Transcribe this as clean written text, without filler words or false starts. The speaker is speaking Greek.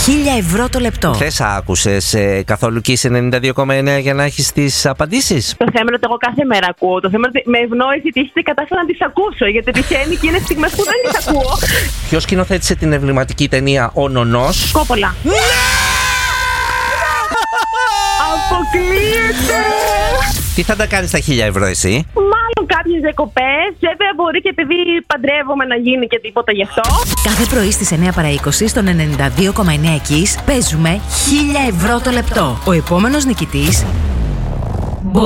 1.000 ευρώ το λεπτό. Χθες άκουσες καθόλου Kiss 92,9 για να έχεις τις απαντήσεις? Το θέμα είναι ότι εγώ κάθε μέρα ακούω. Το θέμα είναι ότι με ευνόησε τη η κατάσταση να τις ακούσω. Γιατί τυχαίνει και είναι στιγμές που δεν τις ακούω. Ποιος σκηνοθέτησε την εμβληματική ταινία Ο Νονός? Κόπολα. Αποκλείεται! Τι θα τα κάνεις τα 1.000 ευρώ εσύ? Μάλλον κάποιες διακοπές. Βέβαια μπορεί και επειδή παντρεύομαι να γίνει και τίποτα γι' αυτό. Κάθε πρωί στις 9 παρά 20 στον 92,9 Kiss παίζουμε 1.000 ευρώ το λεπτό. Ο επόμενος νικητής